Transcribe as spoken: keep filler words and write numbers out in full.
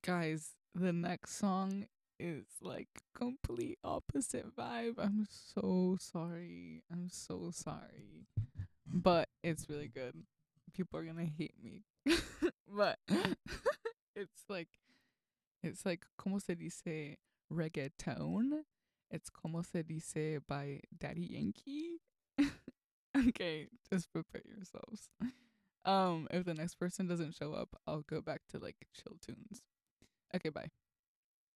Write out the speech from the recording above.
Guys, the next song is like complete opposite vibe. I'm so sorry. I'm so sorry. But it's really good. People are gonna hate me. But it's like it's like como se dice reggaeton. It's como se dice by Daddy Yankee. Okay, just prepare yourselves. Um, if the next person doesn't show up, I'll go back to like chill tunes. Okay, bye.